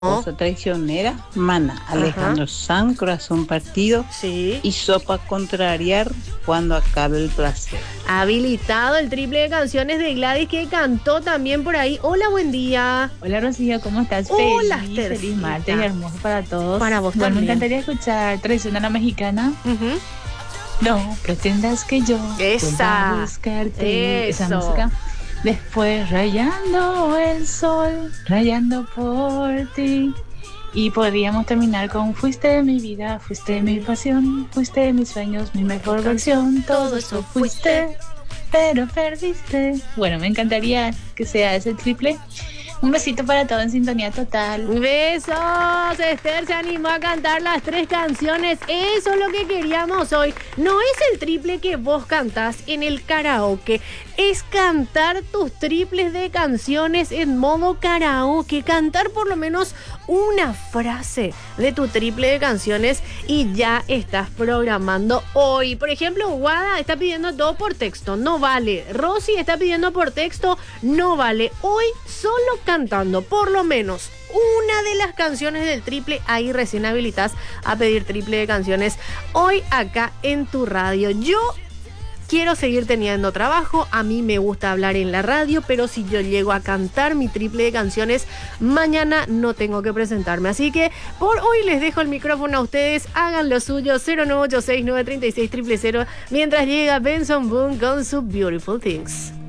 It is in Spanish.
Cosa traicionera, Mana, Alejandro Sanz, Corazón Partido Sí. y Sopa Contrariar cuando acabe el placer. Habilitado el triple de canciones de Gladys que cantó también por ahí. Hola, buen día. Hola Rocío, ¿cómo estás? Hola, Feliz martes y hermoso para todos. Para vos Bueno, también. me encantaría escuchar Traición a la Mexicana. Ujú. No pretendas que yo Esa. vuelva a buscarte. Esa Eso. música. Después rayando el sol, rayando por ti. Y podríamos terminar con fuiste mi vida, fuiste mi pasión, fuiste mis sueños, mi mejor versión. Todo eso fuiste, pero perdiste. Bueno, me encantaría que sea ese triple. Un besito para todo en sintonía total. Besos. Esther se animó a cantar las 3 canciones. Eso es lo que queríamos hoy. No es el triple que vos cantás en el karaoke. Es cantar tus triples de canciones en modo karaoke. Cantar por lo menos una frase de tu triple de canciones y ya estás programando hoy. Por ejemplo, Guada está pidiendo todo por texto. No vale. Rosy está pidiendo por texto. No vale. Hoy solo cantando por lo menos una de las canciones del triple, ahí recién habilitas a pedir triple de canciones hoy acá en tu radio. Yo quiero seguir teniendo trabajo, a mí me gusta hablar en la radio, pero si yo llego a cantar mi triple de canciones, mañana no tengo que presentarme. Así que por hoy les dejo el micrófono a ustedes, hagan lo suyo, 0986-936-000, mientras llega Benson Boone con su Beautiful Things.